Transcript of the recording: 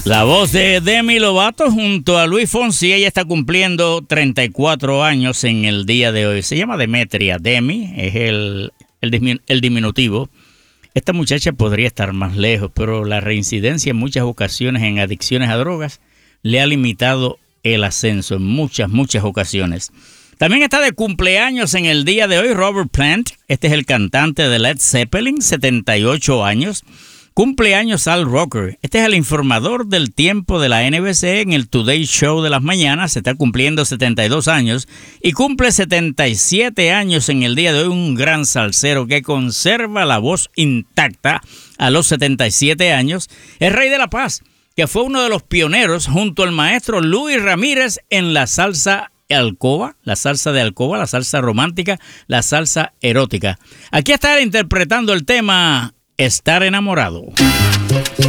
La voz de Demi Lovato junto a Luis Fonsi. Ella está cumpliendo 34 años en el día de hoy. Se llama Demetria. Demi es el diminutivo. Esta muchacha podría estar más lejos, pero la reincidencia en muchas ocasiones en adicciones a drogas le ha limitado el ascenso en muchas ocasiones. También está de cumpleaños en el día de hoy Robert Plant. Este es el cantante de Led Zeppelin, 78 años. Cumpleaños Al Roker. Este es el informador del tiempo de la NBC en el Today Show de las mañanas. Se está cumpliendo 72 años y cumple 77 años en el día de hoy. Un gran salsero que conserva la voz intacta a los 77 años. El Rey de la Paz, que fue uno de los pioneros junto al maestro Luis Ramírez en la salsa alcoba, la salsa de alcoba, la salsa romántica, la salsa erótica. Aquí está interpretando el tema Estar enamorado.